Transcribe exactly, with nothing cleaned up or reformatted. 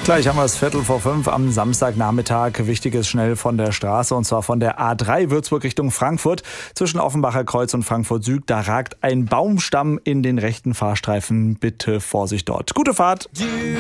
Gleich haben wir es Viertel vor fünf am Samstagnachmittag. Wichtiges schnell von der Straße und zwar von der A drei Würzburg Richtung Frankfurt. Zwischen Offenbacher Kreuz und Frankfurt Süd, da ragt ein Baumstamm in den rechten Fahrstreifen. Bitte Vorsicht dort. Gute Fahrt!